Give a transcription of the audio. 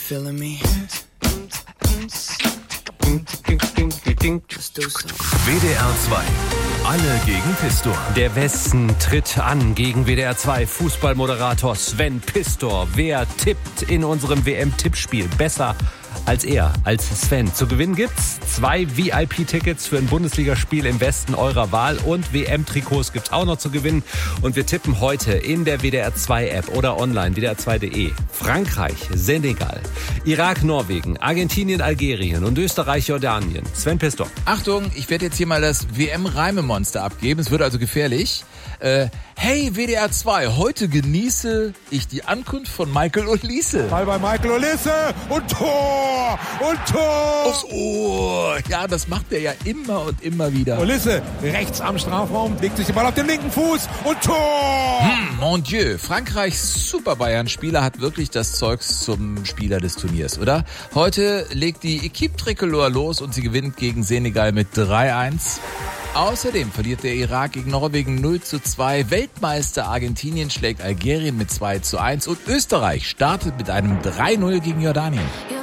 feeling me? WDR 2. Alle gegen Pistor. Der Westen tritt an gegen WDR 2 Fußballmoderator Sven Pistor. Wer tippt in unserem WM-Tippspiel besser als er, als Sven? Zu gewinnen gibt's 2 VIP-Tickets für ein Bundesligaspiel im Westen eurer Wahl und WM-Trikots gibt's auch noch zu gewinnen. Und wir tippen heute in der WDR 2-App oder online, WDR2.de, Frankreich, Senegal, Irak, Norwegen, Argentinien, Algerien und Österreich, Jordanien. Sven Pistor. Achtung, ich werde jetzt hier mal das WM-Reimemonster abgeben. Es wird also gefährlich. Hey WDR 2, heute genieße ich die Ankunft von Michael Olise. Ball bei Michael Olise und Tor! Und Tor! Aufs Ohr! Ja, das macht er ja immer und immer wieder. Olise rechts am Strafraum, legt sich den Ball auf den linken Fuß und Tor! Mon Dieu, Frankreichs Super Bayern-Spieler hat wirklich das Zeugs zum Spieler des Turniers, oder? Heute legt die Equipe Tricolore los und sie gewinnt gegen Senegal mit 3-1. Außerdem verliert der Irak gegen Norwegen 0-2, Weltmeister Argentinien schlägt Algerien mit 2-1 und Österreich startet mit einem 3-0 gegen Jordanien.